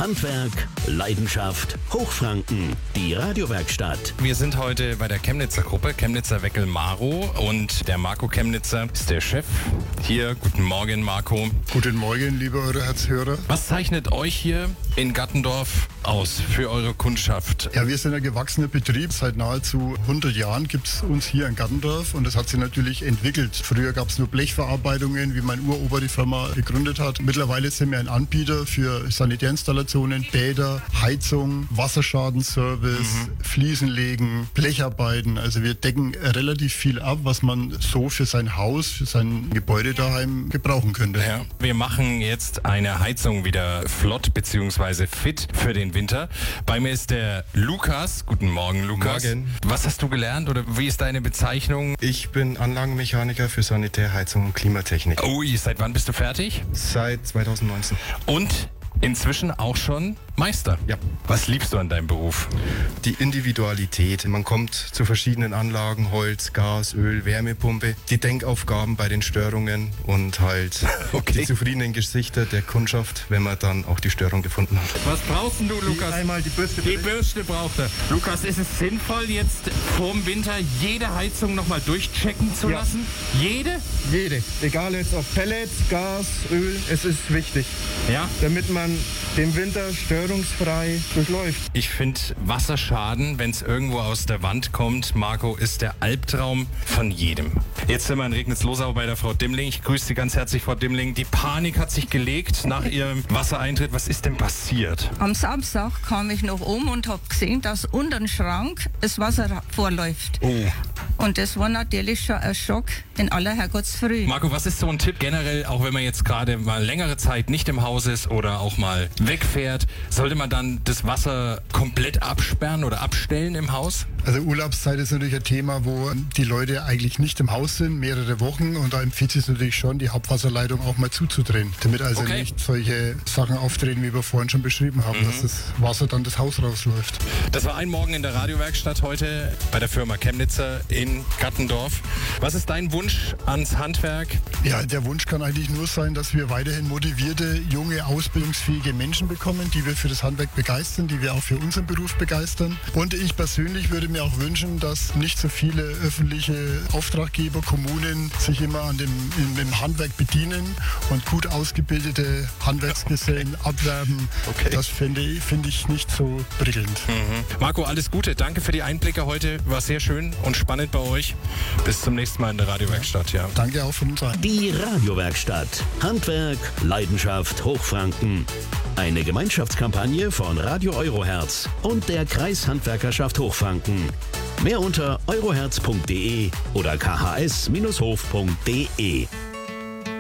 Handwerk, Leidenschaft, Hochfranken. Die Radiowerkstatt. Wir sind heute bei der Chemnitzer Gruppe, Chemnitzer Weckel Maro, und der Marco Chemnitzer ist der Chef. Hier, guten Morgen Marco. Guten Morgen, liebe Euroherz-Hörer. Was zeichnet euch hier in Gattendorf aus für eure Kundschaft? Ja, wir sind ein gewachsener Betrieb. Seit nahezu 100 Jahren gibt es uns hier in Gattendorf und das hat sich natürlich entwickelt. Früher gab es nur Blechverarbeitungen, wie mein Uropa die Firma gegründet hat. Mittlerweile sind wir ein Anbieter für Sanitärinstallationen, Bäder, Heizung, Wasserschadenservice, Fliesenlegen, Blecharbeiten. Also wir decken relativ viel ab, was man so für sein Haus, für sein Gebäude daheim gebrauchen könnte. Ja, wir machen jetzt eine Heizung wieder flott bzw. fit für den Winter. Bei mir ist der Lukas. Guten Morgen, Lukas. Morgen. Was hast du gelernt oder wie ist deine Bezeichnung? Ich bin Anlagenmechaniker für Sanitärheizung und Klimatechnik. Ui, seit wann bist du fertig? Seit 2019. Und inzwischen auch schon Meister. Ja. Was liebst du an deinem Beruf? Die Individualität. Man kommt zu verschiedenen Anlagen, Holz, Gas, Öl, Wärmepumpe. Die Denkaufgaben bei den Störungen und halt die zufriedenen Gesichter der Kundschaft, wenn man dann auch die Störung gefunden hat. Was brauchst du, Lukas? Einmal die Bürste. Die Bürste braucht er. Lukas, ist es sinnvoll, jetzt vorm Winter jede Heizung nochmal durchchecken zu lassen? Jede? Jede. Egal jetzt ob Pellets, Gas, Öl, es ist wichtig. Ja. Damit man den Winter störungsfrei durchläuft. Ich finde Wasserschaden, wenn es irgendwo aus der Wand kommt, Marco, ist der Albtraum von jedem. Jetzt sind wir in Regnitz-Losau bei der Frau Dimmling. Ich grüße Sie ganz herzlich, Frau Dimmling. Die Panik hat sich gelegt nach Ihrem Wassereintritt. Was ist denn passiert? Am Samstag kam ich noch und habe gesehen, dass unter dem Schrank das Wasser vorläuft. Oh. Und das war natürlich schon ein Schock in aller Herrgottsfrüh. Marco, was ist so ein Tipp generell, auch wenn man jetzt gerade mal längere Zeit nicht im Haus ist oder auch mal wegfährt, sollte man dann das Wasser komplett absperren oder abstellen im Haus? Also Urlaubszeit ist natürlich ein Thema, wo die Leute eigentlich nicht im Haus sind, mehrere Wochen, und da empfiehlt es natürlich schon, die Hauptwasserleitung auch mal zuzudrehen, damit also nicht solche Sachen auftreten, wie wir vorhin schon beschrieben haben, dass das Wasser dann das Haus rausläuft. Das war ein Morgen in der Radiowerkstatt heute bei der Firma Chemnitzer in Gattendorf. Was ist dein Wunsch ans Handwerk? Ja, der Wunsch kann eigentlich nur sein, dass wir weiterhin motivierte, junge, ausbildungsfähige Menschen bekommen, die wir für das Handwerk begeistern, die wir auch für unseren Beruf begeistern. Und ich persönlich würde mir auch wünschen, dass nicht so viele öffentliche Auftraggeber, Kommunen sich immer im Handwerk bedienen und gut ausgebildete Handwerksgesellen abwerben. Das finde ich nicht so prickelnd. Marco, alles Gute. Danke für die Einblicke heute. War sehr schön und spannend bei euch. Bis zum nächsten Mal in der Radiowerkstatt. Ja. Danke auch von uns allen. Die Radiowerkstatt. Handwerk, Leidenschaft, Hochfranken. Eine Gemeinschaftskampagne von Radio Euroherz und der Kreishandwerkerschaft Hochfranken. Mehr unter euroherz.de oder khs-hof.de.